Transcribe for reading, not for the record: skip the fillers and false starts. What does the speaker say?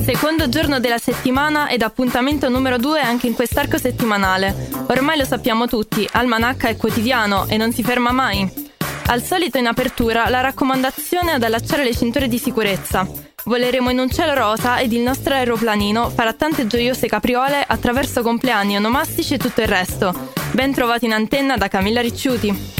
Secondo giorno della settimana ed appuntamento numero 2 anche in quest'arco settimanale. Ormai lo sappiamo tutti, Almanacca è quotidiano e non si ferma mai. Al solito in apertura la raccomandazione ad allacciare le cinture di sicurezza. Voleremo in un cielo rosa ed il nostro aeroplanino farà tante gioiose capriole attraverso compleanni, onomastici e tutto il resto. Ben trovati in antenna da Camilla Ricciuti.